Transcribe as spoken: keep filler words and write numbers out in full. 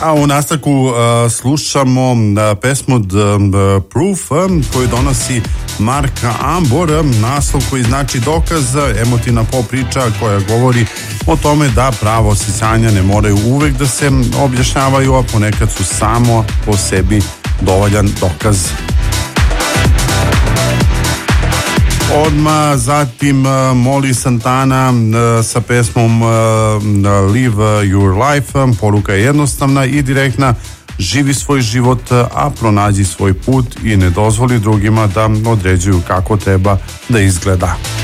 A u nastavku uh, slušamo uh, pesmu The uh, Proof uh, koju donosi Mark Ambor, naslov koji znači dokaz, emotivna pop priča koja govori o tome da pravo osjećanja ne moraju uvek da se objašnjavaju, a ponekad su samo po sebi dovoljan dokaz. Odmah zatim uh, Molly Santana uh, sa pesmom uh, Live Your Life. Poruka je jednostavna i direktna: živi svoj život, a pronađi svoj put i ne dozvoli drugima da određuju kako treba da izgleda.